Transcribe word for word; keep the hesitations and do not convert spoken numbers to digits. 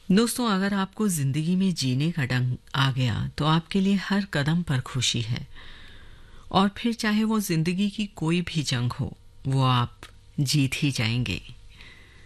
दोस्तों, अगर आपको ज़िंदगी में जीने का ढंग आ गया तो आपके लिए हर कदम पर खुशी है। और फिर चाहे वो ज़िंदगी की कोई भी जंग हो, वो आप जीत ही जाएंगे।